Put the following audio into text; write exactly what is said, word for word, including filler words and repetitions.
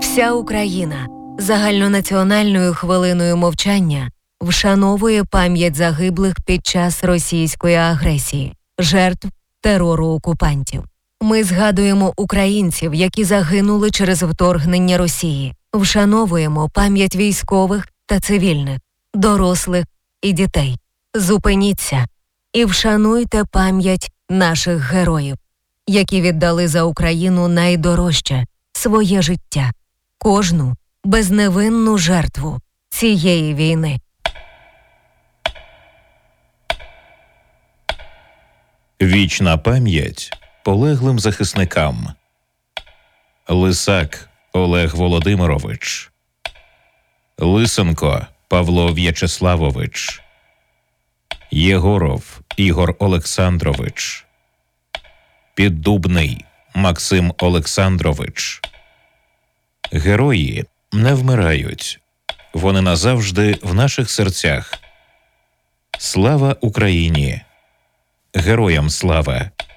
Вся Україна загальнонаціональною хвилиною мовчання вшановує пам'ять загиблих під час російської агресії, жертв терору окупантів. Ми згадуємо українців, які загинули через вторгнення Росії. Вшановуємо пам'ять військових та цивільних, дорослих і дітей. Зупиніться і вшануйте пам'ять наших героїв, які віддали за Україну найдорожче – своє життя, кожну безневинну жертву цієї війни. Вічна пам'ять полеглим захисникам. Лисак Олег Володимирович. Лисенко Павло В'ячеславович. Єгоров Ігор Олександрович. Піддубний Максим Олександрович. Герої не вмирають. Вони назавжди в наших серцях. Слава Україні! Героям слава!